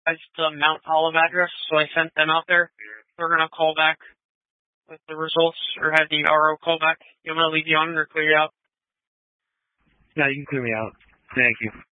the Mount Olive address, so I sent them out there. They're going to call back with the results, or have the RO call back. You want me to leave you on or clear you out? No, you can clear me out. Thank you.